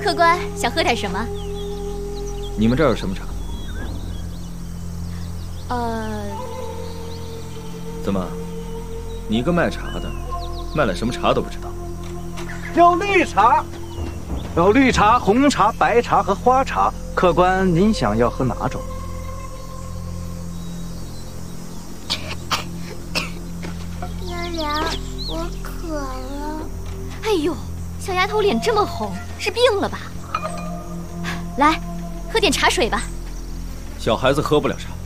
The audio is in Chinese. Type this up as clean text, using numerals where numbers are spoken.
客官想喝点什么？ 你们这儿有什么茶？怎么，你一个卖茶的，卖了什么茶都不知道？ 要绿茶，有绿茶、红茶、白茶和花茶。客官，您想要喝哪种？ 娘娘，我渴了。 哎呦，小丫头脸这么红，是病了吧？来，喝点茶水吧。 小孩子喝不了茶。